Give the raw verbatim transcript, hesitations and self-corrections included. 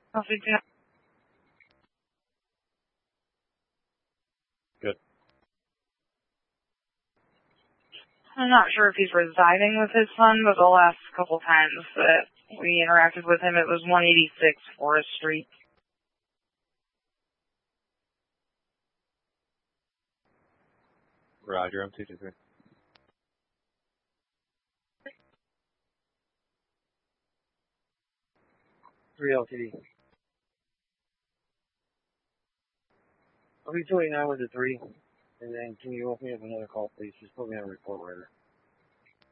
Coffee Town. Good. I'm not sure if he's residing with his son, but the last couple times that we interacted with him, it was one eighty-six Forest Street. Roger, I'm two two three. three L T D. I'll be twenty-nine with the three, and then can you open me up another call, please? Just put me on a report writer.